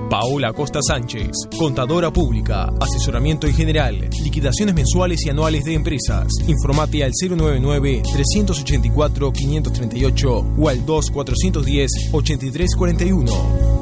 Paola Costa Sánchez, contadora pública, asesoramiento en general, liquidaciones mensuales y anuales de empresas. Informate al 099-384-538 o al 2410-8341.